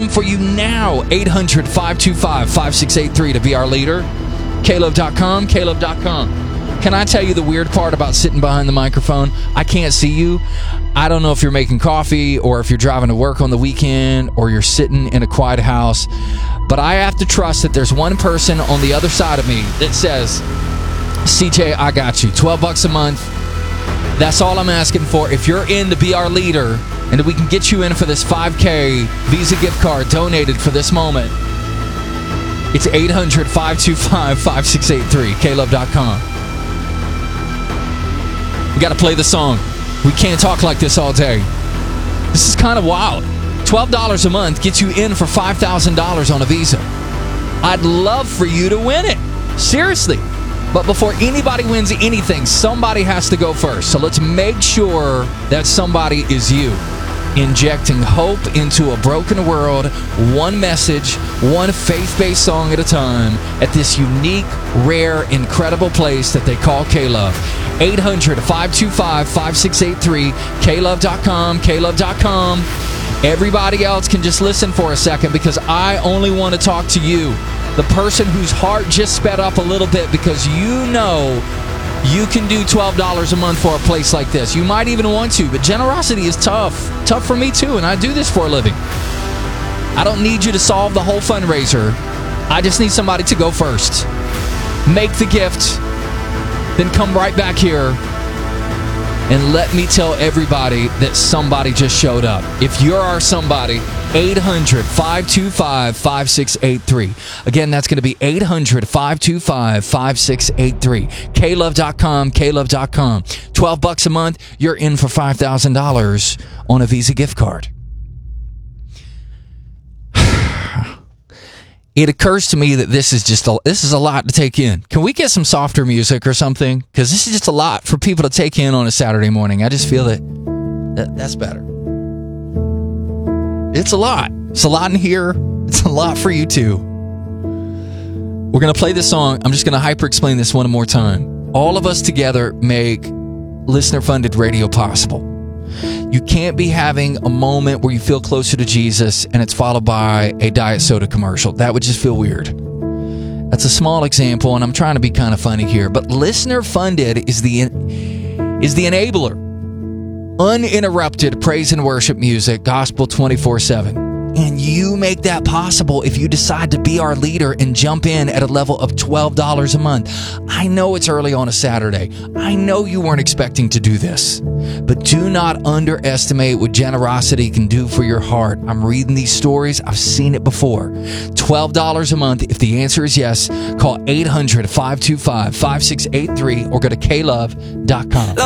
in for you now. 800-525-5683 to be our leader. Caleb.com, Caleb.com. Can I tell you the weird part about sitting behind the microphone? I can't see you. I don't know if you're making coffee or if you're driving to work on the weekend or you're sitting in a quiet house, but I have to trust that there's one person on the other side of me that says, CJ, I got you. $12 a month. That's all I'm asking for. If you're in to be our leader and we can get you in for this $5K Visa gift card donated for this moment, it's 800-525-5683, Caleb.com. We got to play the song. We can't talk like this all day. This is kind of wild. $12 a month gets you in for $5,000 on a Visa. I'd love for you to win it. Seriously. But before anybody wins anything, somebody has to go first. So let's make sure that somebody is you. Injecting hope into a broken world, one message, one faith-based song at a time, at this unique, rare, incredible place that they call K-Love. 800-525-5683, Caleb.com, Caleb.com. Everybody else can just listen for a second because I only want to talk to you, the person whose heart just sped up a little bit because you know you can do $12 a month for a place like this. You might even want to, but generosity is tough. Tough for me too, and I do this for a living. I don't need you to solve the whole fundraiser. I just need somebody to go first. Make the gift, then come right back here and let me tell everybody that somebody just showed up. If you're our somebody, 800-525-5683. Again, that's going to be 800-525-5683. Caleb.com, Caleb.com. $12 a month, you're in for $5,000 on a Visa gift card. It occurs to me that this is a lot to take in. Can we get some softer music or something? Because this is just a lot for people to take in on a Saturday morning. I just feel that's better. It's a lot. It's a lot in here. It's a lot for you too. We're going to play this song. I'm just going to hyper-explain this one more time. All of us together make listener-funded radio possible. You can't be having a moment where you feel closer to Jesus and it's followed by a diet soda commercial. That would just feel weird. That's a small example, and I'm trying to be kind of funny here, but listener-funded is the enabler. Uninterrupted praise and worship music, gospel 24/7. And you make that possible if you decide to be our leader and jump in at a level of $12 a month. I know it's early on a Saturday. I know you weren't expecting to do this. But do not underestimate what generosity can do for your heart. I'm reading these stories. I've seen it before. $12 a month. If the answer is yes, call 800-525-5683 or go to Caleb.com.